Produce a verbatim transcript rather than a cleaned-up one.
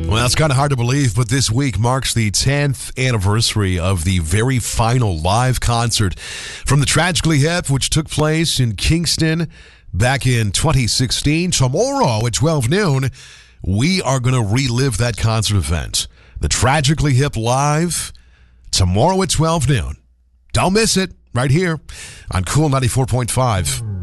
Well, it's kind of hard to believe, but this week marks the tenth anniversary of the very final live concert from the Tragically Hip, which took place in Kingston back in twenty sixteen. Tomorrow at twelve noon, we are going to relive that concert event. The Tragically Hip Live, tomorrow at twelve noon. Don't miss it, right here on Cool ninety-four point five.